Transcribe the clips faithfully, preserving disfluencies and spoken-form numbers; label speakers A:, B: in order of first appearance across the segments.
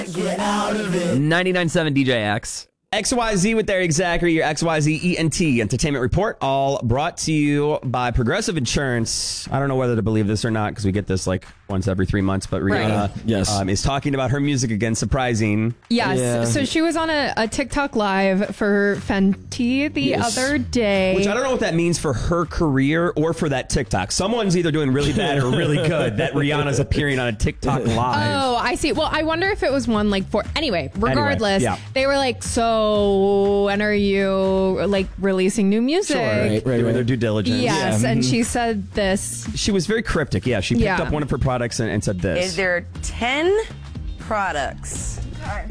A: Get out of it.
B: ninety-nine point seven D J X. X Y Z with their Exactly, your X Y Z E N T Entertainment Report, all brought to you by Progressive Insurance. I don't know whether to believe this or not because we get this like once every three months, but Rihanna
C: right. yes.
B: um, is talking about her music again, surprising.
D: Yes.
C: Yeah.
D: So she was on a, a TikTok live for Fenty the
C: Yes.
D: other day.
B: Which I don't know what that means for her career or for that TikTok. Someone's either doing really bad or really good that Rihanna's appearing on a TikTok live.
D: Oh, I see. Well, I wonder if it was one like for anyway, regardless,
B: yeah.
D: they were like, so when are you like releasing new music?
B: Sure,
C: Right, right,
B: doing
C: right.
B: their due diligence.
D: Yes.
C: Yeah.
D: And she said this.
B: She was very cryptic. Yeah, she picked
D: Yeah.
B: up one of her products and, and said this.
A: Is there ten products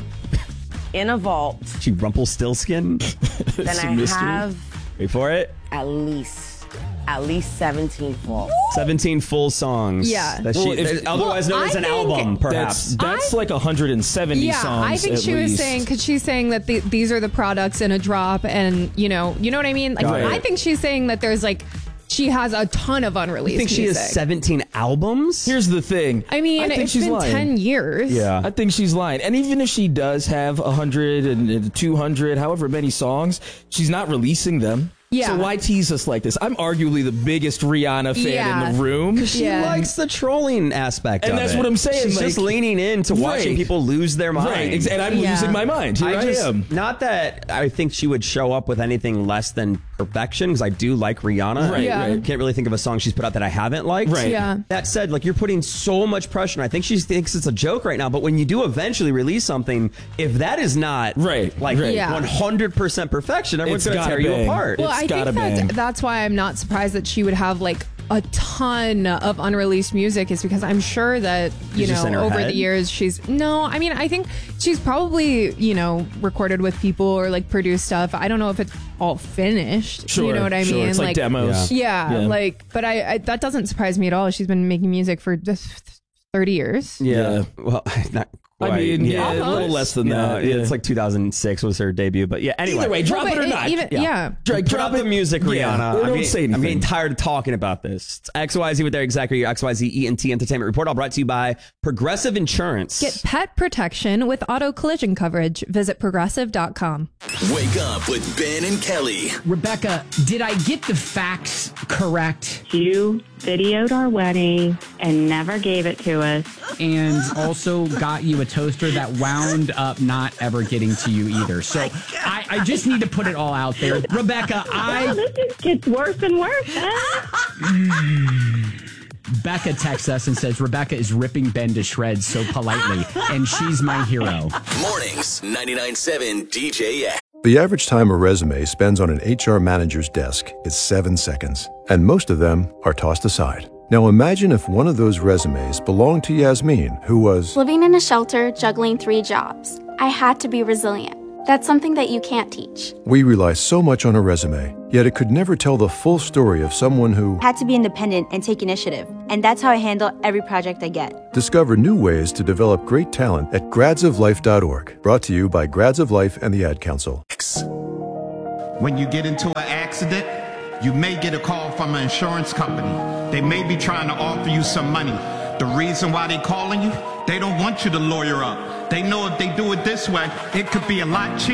A: in a vault?
B: She Rumpelstiltskin.
A: Then I
C: mystery.
A: have
B: Wait for it.
A: at least at least seventeen vaults.
B: seventeen full songs.
D: Yeah.
B: That
C: Well,
B: she,
C: if-
B: otherwise
D: Well,
B: known as
D: I
B: an
D: think
B: album, perhaps.
C: That's that's
D: I-
C: like one hundred seventy
D: Yeah,
C: songs.
D: I think
C: at
D: she was
C: least.
D: saying because she's saying that the, these are the products in a drop, and you know, you know what I mean. Like,
B: Got it.
D: I think she's saying that there's like she has a ton of unreleased
B: I think she
D: music.
B: has seventeen albums.
C: Here's the thing.
D: I mean,
C: I think
D: it's
C: she's
D: been
C: lying.
D: ten years.
B: yeah.
C: I think she's lying. And even if she does have one hundred and two hundred, however many songs, she's not releasing them.
D: Yeah.
C: So why tease us like this? I'm arguably the biggest Rihanna fan
D: Yeah.
C: in the room.
B: She
D: Yeah.
B: likes the trolling aspect
C: And
B: of
C: that's
B: it.
C: what I'm saying,
B: She's
C: like-
B: just leaning into watching
C: Right.
B: people lose their mind.
C: Right. ex- And I'm
D: Yeah.
C: losing my mind. Here I,
B: I just,
C: am.
B: not that I think she would show up with anything less than perfection, because I do like Rihanna.
C: Right,
D: Yeah.
C: right.
B: Can't really think of a song she's put out that I haven't liked.
C: Right.
D: Yeah.
B: That said, like, you're putting so much pressure, and I think she thinks it's a joke right now, but when you do eventually release something, if that is not
C: Right,
B: like
C: right.
D: Yeah.
B: one hundred percent perfection, everyone's
C: It's
B: going to
C: gotta
B: tear you
C: bang.
B: apart.
D: Well,
C: It's
D: I
C: gotta
D: think that
C: bang.
D: that's why I'm not surprised that she would have like a ton of unreleased music, is because I'm sure that, you
B: It's just in
D: know,
B: her
D: over
B: head?
D: the years she's no, I mean, I think she's probably, you know, recorded with people or like produced stuff. I don't know if it's all finished.
C: Sure.
D: You know what I
C: sure.
D: mean?
C: It's like, demos.
D: Yeah,
C: Yeah.
D: like, but I, I that doesn't surprise me at all. She's been making music for just thirty years.
B: yeah.
C: Yeah.
B: Well, not quite.
C: I mean, yeah, a little
D: Almost.
C: less than
B: Yeah,
C: that.
B: yeah,
C: Yeah.
B: It's like two thousand six was her debut, but yeah. Anyway,
C: Either way, drop
D: Well,
C: it or
D: but
C: not.
D: Even, yeah.
C: Drag,
B: Put
C: drop
B: out the
C: it.
B: music,
C: Yeah.
B: Rihanna.
C: Or
B: I'm
C: don't
B: getting,
C: say
B: I'm
C: anything.
B: getting tired of talking about this. It's X Y Z with their Exactly, your X Y Z E N T Entertainment Report, all brought to you by Progressive Insurance.
D: Get pet protection with auto collision coverage. Visit progressive dot com.
E: Wake up with Ben and Kelly.
F: Rebecca, did I get the facts correct?
G: You videoed our wedding and never gave it to us.
F: And also got you a toaster that wound up not ever getting to you either. So I, I just need to put it all out there. Rebecca,
G: Oh,
F: I...
G: this just gets worse and worse. Huh?
F: Becca texts us and says, Rebecca is ripping Ben to shreds so politely, and she's my hero.
E: Mornings, ninety-nine point seven D J X.
H: The average time a resume spends on an H R manager's desk is seven seconds, and most of them are tossed aside. Now imagine if one of those resumes belonged to Yasmin, who was
I: Living in a shelter, juggling three jobs. I had to be resilient. That's something that you can't teach.
H: We rely so much on a resume, yet it could never tell the full story of someone who
J: Had to be independent and take initiative. And that's how I handle every project I get.
H: Discover new ways to develop great talent at grads of life dot org. Brought to you by Grads of Life and the Ad Council.
K: When you get into an accident, you may get a call from an insurance company. They may be trying to offer you some money. The reason why they're calling you, they don't want you to lawyer up. They know if they do it this way, it could be a lot cheaper.